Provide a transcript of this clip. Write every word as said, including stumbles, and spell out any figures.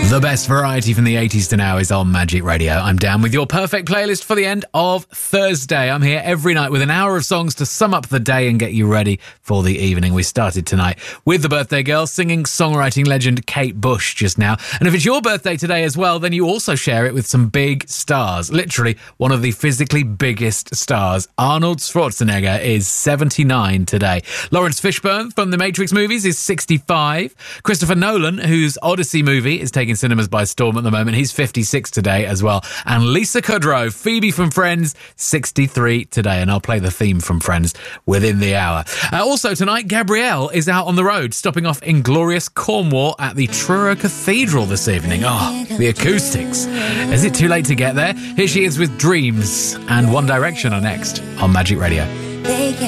The best variety from the eighties to now is on Magic Radio. I'm Dan with your perfect playlist for the end of Thursday. I'm here every night with an hour of songs to sum up the day and get you ready for the evening. We started tonight with the birthday girl singing songwriting legend Kate Bush just now. And if it's your birthday today as well, then you also share it with some big stars. Literally one of the physically biggest stars. Arnold Schwarzenegger is seventy-nine today. Lawrence Fishburne from the Matrix movies is sixty-five. Christopher Nolan, whose Odyssey movie is taking cinemas by storm at the moment, he's fifty-six today as well. And Lisa Kudrow, Phoebe from Friends, sixty-three today. And I'll play the theme from Friends within the hour. Uh, also tonight, Gabrielle is out on the road, stopping off in glorious Cornwall at the Truro Cathedral this evening. Oh, the acoustics. Is it too late to get there? Here she is with Dreams, and One Direction are next on Magic Radio.